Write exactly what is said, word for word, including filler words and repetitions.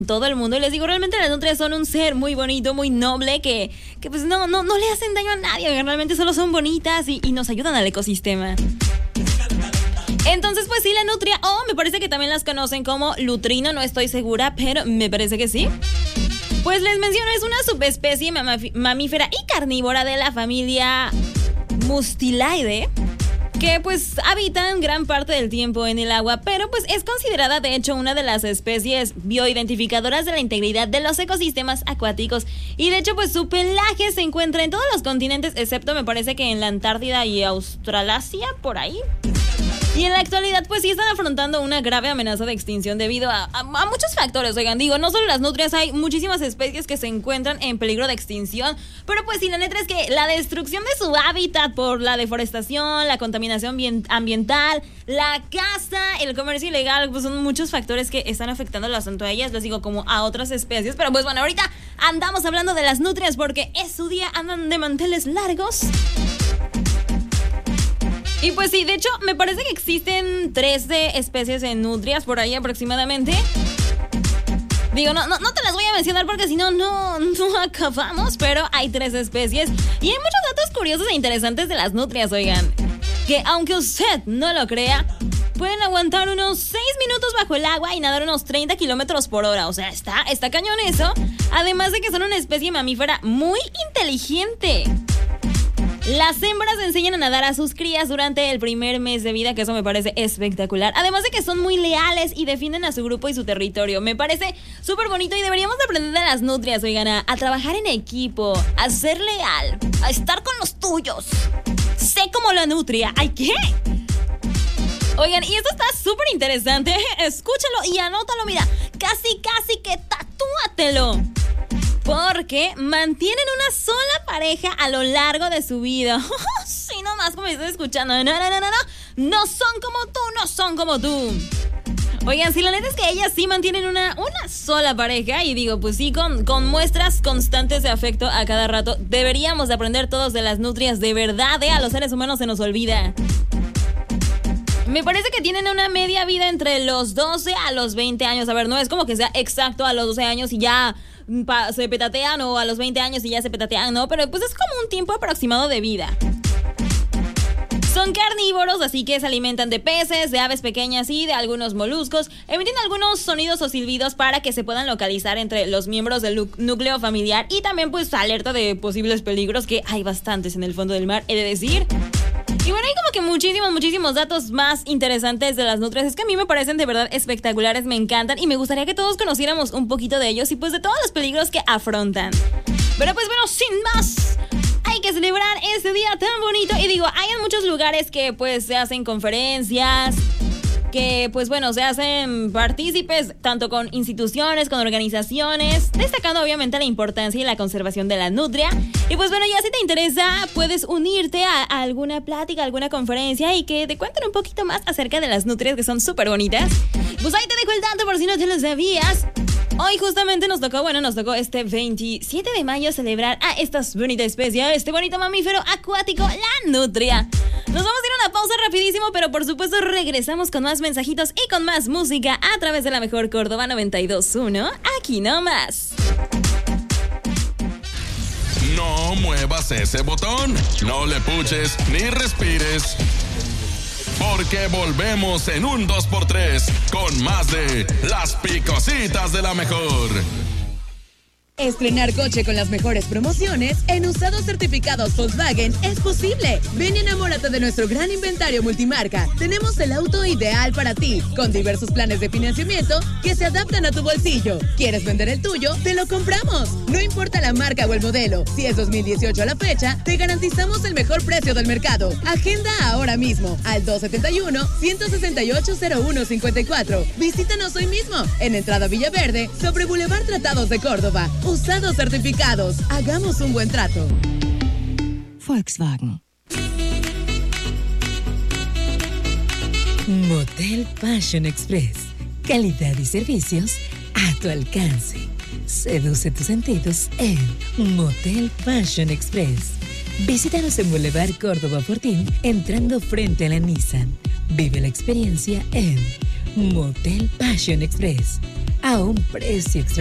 todo el mundo. Y les digo, realmente las nutrias son un ser muy bonito, muy noble, que, que pues no, no, no le hacen daño a nadie, realmente solo son bonitas y, y nos ayudan al ecosistema. Entonces, pues sí, la nutria, o oh, me parece que también las conocen como lutrino, no estoy segura, pero me parece que sí. Pues les menciono, es una subespecie mamífera y carnívora de la familia Mustelide, que pues habitan gran parte del tiempo en el agua, pero pues es considerada de hecho una de las especies bioidentificadoras de la integridad de los ecosistemas acuáticos. Y de hecho pues su pelaje se encuentra en todos los continentes, excepto me parece que en la Antártida y Australasia, por ahí. Y en la actualidad pues sí están afrontando una grave amenaza de extinción debido a, a, a muchos factores. Oigan, digo, no solo las nutrias, hay muchísimas especies que se encuentran en peligro de extinción, pero pues sí, la neta es que la destrucción de su hábitat por la deforestación, la contaminación bien, ambiental, la caza, el comercio ilegal, pues son muchos factores que están afectándolas tanto a ellas, les digo, como a otras especies. Pero pues bueno, ahorita andamos hablando de las nutrias porque es su día, andan de manteles largos. Y pues sí, de hecho, me parece que existen trece especies de nutrias por ahí aproximadamente. Digo, no, no, no te las voy a mencionar porque si no, no, no acabamos, pero hay tres especies. Y hay muchos datos curiosos e interesantes de las nutrias, oigan. Que aunque usted no lo crea, pueden aguantar unos seis minutos bajo el agua y nadar unos treinta kilómetros por hora. O sea, está, está cañón eso. Además de que son una especie mamífera muy inteligente. Las hembras enseñan a nadar a sus crías durante el primer mes de vida, que eso me parece espectacular. Además de que son muy leales y defienden a su grupo y su territorio. Me parece súper bonito y deberíamos de aprender de las nutrias, oigan, a, a trabajar en equipo, a ser leal, a estar con los tuyos. Sé como la nutria. ¿Ay qué? Oigan, y esto está súper interesante. Escúchalo y anótalo, mira. Casi, casi que tatúatelo. Porque mantienen una sola pareja a lo largo de su vida. Sí, nomás como estás escuchando. No, no, no, no, no. No son como tú, no son como tú. Oigan, si la neta es que ellas sí mantienen una, una sola pareja. Y digo, pues sí, con, con muestras constantes de afecto a cada rato. Deberíamos de aprender todos de las nutrias. De verdad, ¿eh? A los seres humanos se nos olvida. Me parece que tienen una media vida entre los doce a los veinte años. A ver, no es como que sea exacto a los doce años y ya pa, se petatean, o a los veinte años y ya se petatean, no, pero pues es como un tiempo aproximado de vida. Son carnívoros, así que se alimentan de peces, de aves pequeñas y de algunos moluscos. Emiten algunos sonidos o silbidos para que se puedan localizar entre los miembros del núcleo familiar. Y también pues alerta de posibles peligros, que hay bastantes en el fondo del mar, he de decir. Y bueno, hay como que muchísimos, muchísimos datos más interesantes de las nutrias. Es que a mí me parecen de verdad espectaculares, me encantan. Y me gustaría que todos conociéramos un poquito de ellos y pues de todos los peligros que afrontan. Pero pues bueno, sin más, hay que celebrar este día tan bonito. Y digo, hay en muchos lugares que pues se hacen conferencias, que pues bueno, se hacen partícipes tanto con instituciones, con organizaciones, destacando obviamente la importancia y la conservación de la nutria. Y pues bueno, ya si te interesa, puedes unirte a, a alguna plática, alguna conferencia y que te cuenten un poquito más acerca de las nutrias, que son súper bonitas. Pues ahí te dejo el dato por si no te lo sabías. Hoy justamente nos tocó, bueno, nos tocó este veintisiete de mayo celebrar a esta bonita especie, a este bonito mamífero acuático, la nutria. Nos vamos a ir a una pausa rapidísimo, pero por supuesto regresamos con más mensajitos y con más música a través de la mejor Córdoba noventa y dos punto uno, aquí nomás. No muevas ese botón, no le puches ni respires, porque volvemos en un dos por tres con más de Las Picositas de la Mejor. Estrenar coche con las mejores promociones en usados certificados Volkswagen es posible. Ven y enamórate de nuestro gran inventario multimarca. Tenemos el auto ideal para ti, con diversos planes de financiamiento que se adaptan a tu bolsillo. ¿Quieres vender el tuyo? ¡Te lo compramos! No importa la marca o el modelo. Si es dos mil dieciocho a la fecha, te garantizamos el mejor precio del mercado. Agenda ahora mismo al dos siete uno, uno seis ocho, cero uno cinco cuatro. Visítanos hoy mismo en Entrada Villaverde, sobre Boulevard Tratados de Córdoba. Usados certificados. Hagamos un buen trato. Volkswagen. Motel Passion Express. Calidad y servicios a tu alcance. Seduce tus sentidos en Motel Passion Express. Visítanos en Boulevard Córdoba Fortín, entrando frente a la Nissan. Vive la experiencia en Motel Passion Express. a un precio extra.